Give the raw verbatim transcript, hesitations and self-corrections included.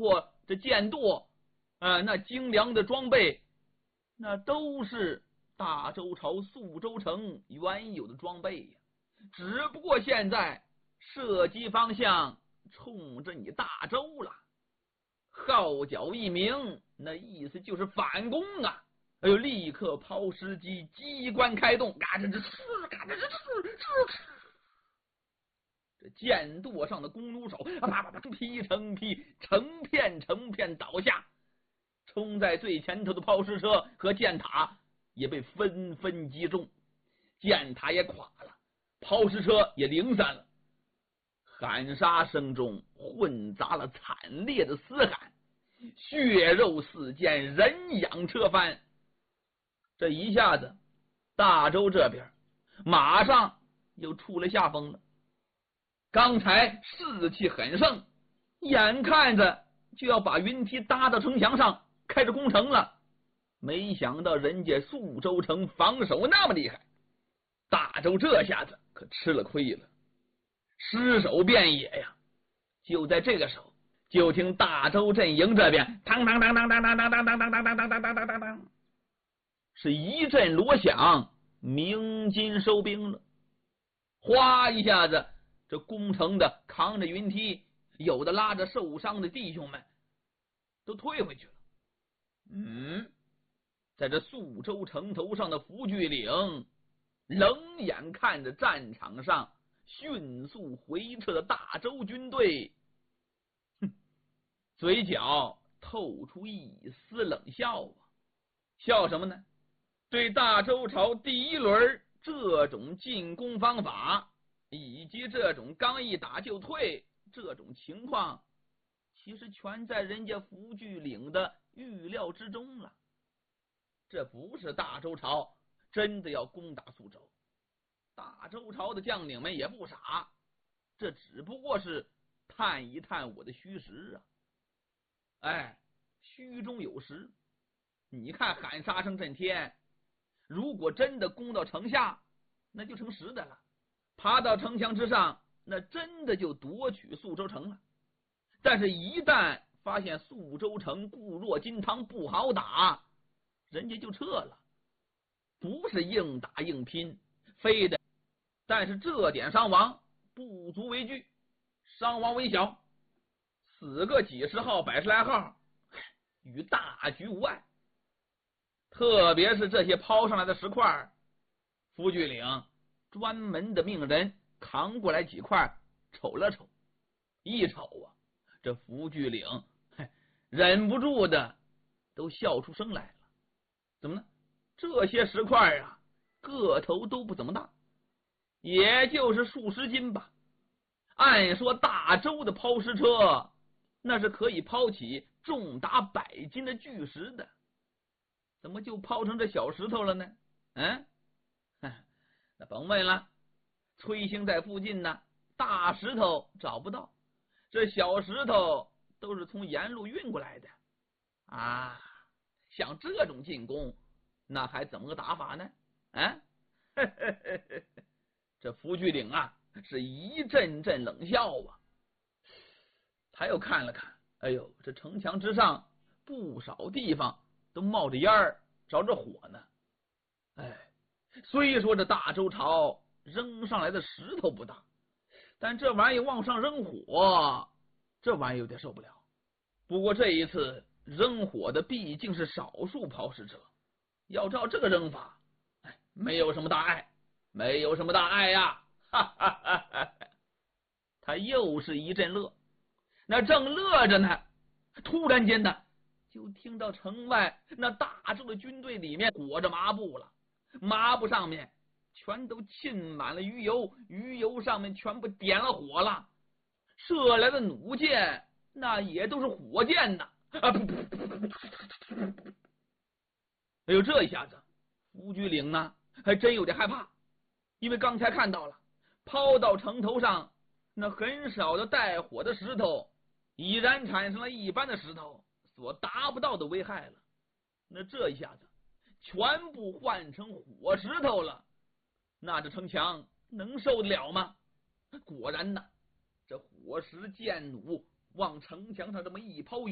括这剑舵，呃，那精良的装备，那都是大周朝宿州城原有的装备呀。只不过现在射击方向冲着你大周了，号角一鸣，那意思就是反攻啊！哎呦，立刻抛石机，机关开动，嘎吱吱吱，嘎吱吱吱吱。这剑舵上的弓弩手，啊啪啪啪，劈成劈，成片成片倒下。冲在最前头的炮石车和箭塔也被纷纷击中，箭塔也垮了，炮石车也零散了。喊杀声中混杂了惨烈的嘶喊，血肉四溅，人仰车翻。这一下子，大周这边马上又出了下风了。刚才士气很盛，眼看着就要把云梯搭到城墙上开始攻城了，没想到人家宿州城防守那么厉害，大周这下子可吃了亏了，失守遍野呀！就在这个时候，就听大周阵营这边当当当当当当当当当当当当当当当当当，是一阵锣响，鸣金收兵了。哗一下子，这攻城的扛着云梯，有的拉着受伤的弟兄们都退回去了。嗯，在这宿州城头上的福聚岭，冷眼看着战场上迅速回撤的大周军队，哼，嘴角透出一丝冷笑啊！笑什么呢？对大周朝第一轮这种进攻方法，以及这种刚一打就退这种情况，其实全在人家福聚岭的预料之中了。这不是大周朝真的要攻打苏州，大周朝的将领们也不傻，这只不过是探一探我的虚实啊！哎，虚中有实。你看喊杀声震天，如果真的攻到城下，那就成实的了。爬到城墙之上，那真的就夺取宿州城了。但是一旦发现宿州城固若金汤，不好打，人家就撤了。不是硬打硬拼，非得，但是这点伤亡不足为惧，伤亡微小，死个几十号百十来号，与大局无碍。特别是这些抛上来的石块，福聚岭专门的命人扛过来几块，瞅了瞅，一瞅啊，这福聚岭忍不住的都笑出声来了。怎么呢？这些石块啊，个头都不怎么大，也就是数十斤吧。按说大周的抛石车那是可以抛起重达百斤的巨石的，怎么就抛成这小石头了呢？嗯，那甭问了，崔兴在附近呢，大石头找不到，这小石头都是从沿路运过来的啊。像这种进攻，那还怎么个打法呢？啊，这福聚岭啊，是一阵阵冷笑啊。他又看了看，哎呦，这城墙之上不少地方都冒着烟儿，着着火呢。哎，虽说这大周朝扔上来的石头不大，但这玩意往上扔火，这玩意有点受不了。不过这一次扔火的毕竟是少数抛石车，要照这个扔法，哎，没有什么大碍，没有什么大碍呀！哈哈哈哈！他又是一阵乐，那正乐着呢，突然间呢，就听到城外那大周的军队里面裹着麻布了，麻布上面全都浸满了鱼油，鱼油上面全部点了火了，射来的弩箭那也都是火箭呐！啊，噗噗噗噗！哎呦，这一下子福聚岭呢还真有点害怕，因为刚才看到了抛到城头上那很少的带火的石头，已然产生了一般的石头所达不到的危害了。那这一下子全部换成火石头了，那这城墙能受得了吗？果然呐，这火石箭弩往城墙上这么一抛，